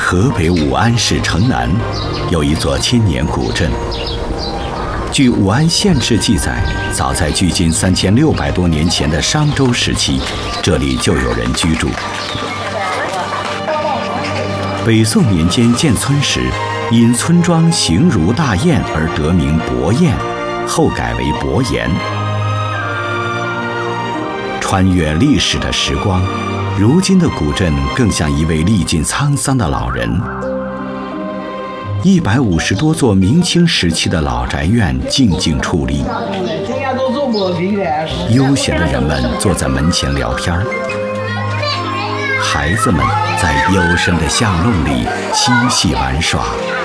河北武安市城南有一座千年古镇。据武安县志记载，早在距今3600多年前的商周时期，这里就有人居住。北宋年间建村时，因村庄形如大雁而得名伯雁，后改为伯颜。穿越历史的时光，如今的古镇更像一位历尽沧桑的老人。150多座明清时期的老宅院静静矗立，悠闲的人们坐在门前聊天，孩子们在幽深的巷弄里嬉戏玩耍。